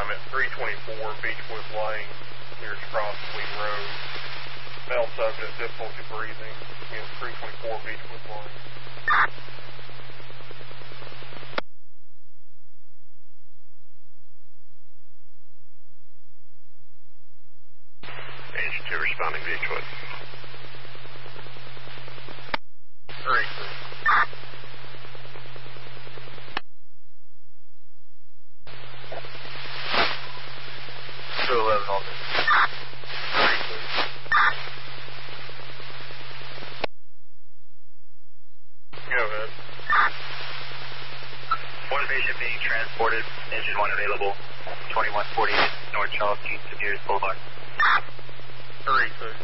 I'm at 324 Beechwood Lane, near Crossley Road. Male subject, difficulty breathing. Again, 324 Beechwood Lane. Agent 2 responding Beechwood. 3-3. Two 11 on this. 3-3. Go ahead. One patient being transported, engine 1 available, 2148 North Charles Street, Semears Boulevard. 3-3.